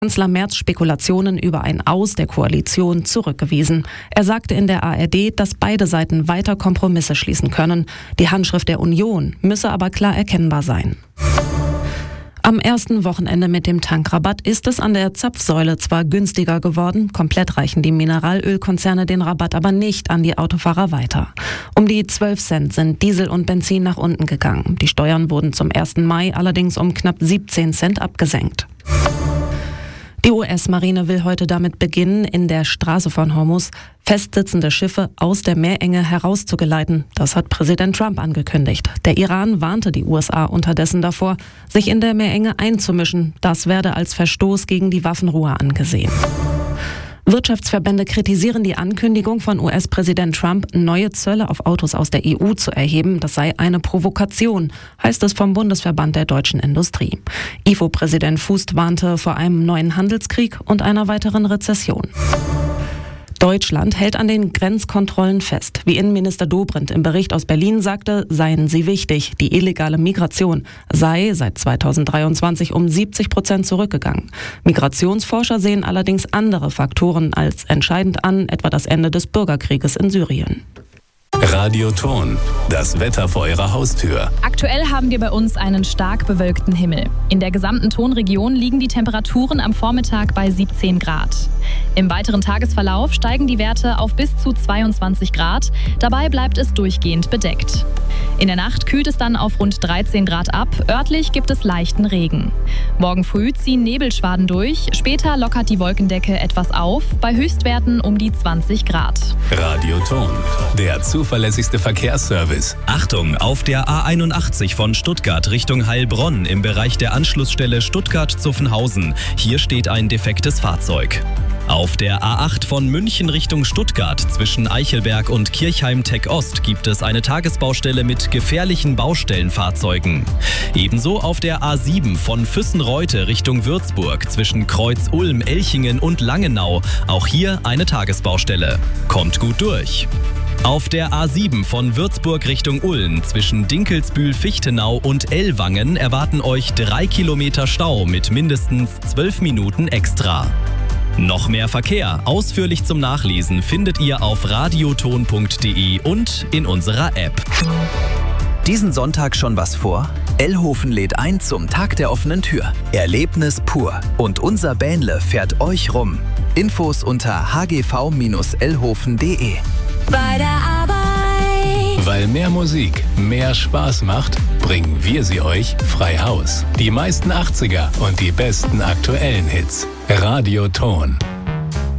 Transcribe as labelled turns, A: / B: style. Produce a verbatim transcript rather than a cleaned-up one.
A: Kanzler Merz Spekulationen über ein Aus der Koalition zurückgewiesen. Er sagte in der A R D, dass beide Seiten weiter Kompromisse schließen können. Die Handschrift der Union müsse aber klar erkennbar sein. Am ersten Wochenende mit dem Tankrabatt ist es an der Zapfsäule zwar günstiger geworden, komplett reichen die Mineralölkonzerne den Rabatt aber nicht an die Autofahrer weiter. Um die zwölf Cent sind Diesel und Benzin nach unten gegangen. Die Steuern wurden zum ersten Mai allerdings um knapp siebzehn Cent abgesenkt. Die U S-Marine will heute damit beginnen, in der Straße von Hormuz festsitzende Schiffe aus der Meerenge herauszugeleiten. Das hat Präsident Trump angekündigt. Der Iran warnte die U S A unterdessen davor, sich in der Meerenge einzumischen. Das werde als Verstoß gegen die Waffenruhe angesehen. Wirtschaftsverbände kritisieren die Ankündigung von U S-Präsident Trump, neue Zölle auf Autos aus der E U zu erheben. Das sei eine Provokation, heißt es vom Bundesverband der deutschen Industrie. I F O-Präsident Fußt warnte vor einem neuen Handelskrieg und einer weiteren Rezession. Deutschland hält an den Grenzkontrollen fest. Wie Innenminister Dobrindt im Bericht aus Berlin sagte, seien sie wichtig. Die illegale Migration sei seit zweitausenddreiundzwanzig um siebzig Prozent zurückgegangen. Migrationsforscher sehen allerdings andere Faktoren als entscheidend an, etwa das Ende des Bürgerkrieges in Syrien.
B: Radioton, das Wetter vor Ihrer Haustür.
C: Aktuell haben wir bei uns einen stark bewölkten Himmel. In der gesamten Tonregion liegen die Temperaturen am Vormittag bei siebzehn Grad. Im weiteren Tagesverlauf steigen die Werte auf bis zu zweiundzwanzig Grad. Dabei bleibt es durchgehend bedeckt. In der Nacht kühlt es dann auf rund dreizehn Grad ab. Örtlich gibt es leichten Regen. Morgen früh ziehen Nebelschwaden durch. Später lockert die Wolkendecke etwas auf, bei Höchstwerten um die zwanzig Grad.
B: Radioton, der zuverlässigste Verkehrsservice.
D: Achtung, auf der A einundachtzig von Stuttgart Richtung Heilbronn im Bereich der Anschlussstelle Stuttgart-Zuffenhausen. Hier steht ein defektes Fahrzeug. Auf der A acht von München Richtung Stuttgart zwischen Eichelberg und Kirchheim-Tech-Ost gibt es eine Tagesbaustelle mit gefährlichen Baustellenfahrzeugen. Ebenso auf der A sieben von Füssenreute Richtung Würzburg zwischen Kreuz-Ulm, Elchingen und Langenau. Auch hier eine Tagesbaustelle. Kommt gut durch. Auf der A sieben von Würzburg Richtung Ulm zwischen Dinkelsbühl, Fichtenau und Ellwangen erwarten euch drei Kilometer Stau mit mindestens zwölf Minuten extra. Noch mehr Verkehr, ausführlich zum Nachlesen, findet ihr auf radioton punkt de und in unserer App.
E: Diesen Sonntag schon was vor? Ellhofen lädt ein zum Tag der offenen Tür. Erlebnis pur. Und unser Bähnle fährt euch rum. Infos unter h g v Bindestrich ellhofen punkt de.
F: Bei der Arbeit.
B: Weil mehr Musik mehr Spaß macht, bringen wir sie euch frei Haus. Die meisten achtziger und die besten aktuellen Hits. Radioton.